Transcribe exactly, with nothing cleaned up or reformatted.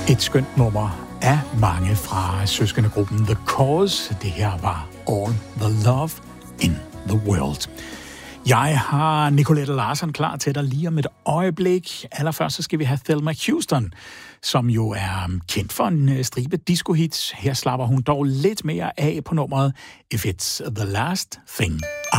Et skønt nummer af mange fra søskendegruppen The Cause. Det her var All the Love in the World. Jeg har Nicolette Larsen klar til dig lige om et øjeblik. Allerførst så skal vi have Thelma Houston, som jo er kendt for en stribe disco-hits. Her slapper hun dog lidt mere af på nummeret If It's the Last Thing